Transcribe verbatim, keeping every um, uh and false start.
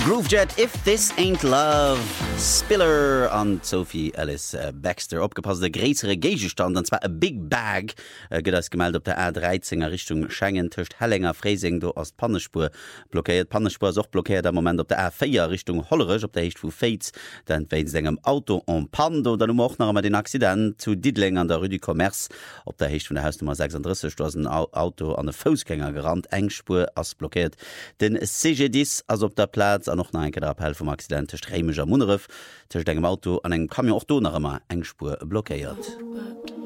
Groovejet, If This Ain't Love, Spiller an Sophie Ellis äh, Baxter opgepasst der gräsere Gegestand, und zwar a Big Bag äh, geht das gemeldet op der A dreizehner Richtung Schengen töcht Hellinger Freising du aus Pannespur blockiert Pannespur auch blockiert der Moment op der A vier Richtung Hollerisch op der Hecht vu Fates dann wenn engem Auto on Pando dann auch noch einmal den Accident zu Didling an der Rue du Commerce op der Hecht von der Hausnummer sechsunddreißig Auto an der Fußgänger gerannt Engspur as blockiert den C G dix als op der Platz an noch enke der Appell vom Accident Stremischer Munneref tech engem Auto an eng Kamion auch do nach immer Engspur blockiert.